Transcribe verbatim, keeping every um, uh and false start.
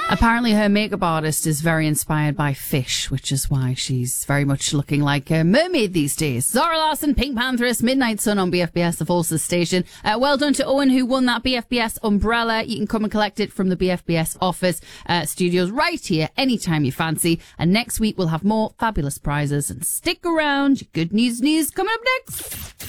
Apparently her makeup artist is very inspired by fish, which is why she's very much looking like a mermaid these days. Zara Larsson, Pink Pantheress, Midnight Sun on B F B S, the Forces station. Uh, well done to Owen, who won that B F B S umbrella. You can come and collect it from the B F B S office uh, studios right here anytime you fancy. And next week we'll have more fabulous prizes. And stick around. Good news news coming up next.